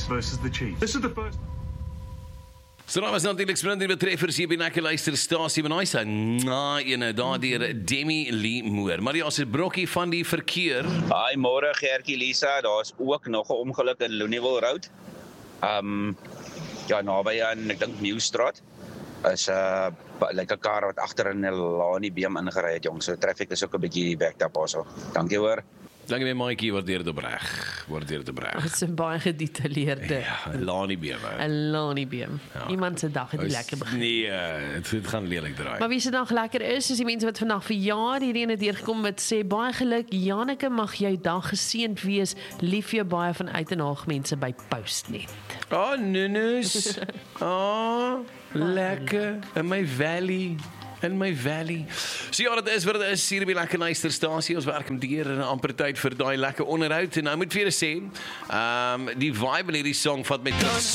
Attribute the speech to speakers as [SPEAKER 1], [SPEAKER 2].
[SPEAKER 1] versus the Chiefs. This is the first.
[SPEAKER 2] So daar was natuurlijk sprint die betreffers hier by Lekker Luisterstasie, en hy sê, ene, daar dier Demi Lee Moore. Maar ja, as het brokkie van die verkeer.
[SPEAKER 3] Hi, môre Gertjie, Lisa, daar is ook nog 'n ongeluk in Looneyville Road. Ja, naby aan, ek dink Nieuwstraat, is like 'n kar wat agter in 'n Lani beam ingery het, jong. So traffic is ook 'n bietjie backed up also. Dankie hoor.
[SPEAKER 2] Dankie my Maatjie, waardeer te breg.
[SPEAKER 4] Dit is 'n baie gedetailleerde.
[SPEAKER 2] Ja, 'n Lani-beam.
[SPEAKER 4] 'n Lani-beam.
[SPEAKER 2] Ja.
[SPEAKER 4] Iemand se dag het nie lekker begin.
[SPEAKER 2] Nee, het gaan lelik draai.
[SPEAKER 4] Maar wie se dag lekker is die mense wat vandag verjaar, hierdie ene deurgekom wat sê baie geluk, Janeke, mag jou dag geseënd wees. Lief vir jou baie van Uitenhaag mense by Postnet.
[SPEAKER 2] Oh, nunus. Oh, lekker. In my valley. So ja, dit is wat dit is hier by Lekker Luisterstasie. Ons werk hem deur in 'n amper tyd vir daai lekker onderhoud. En nou moet vir julle sê, die vibe in hierdie song vat met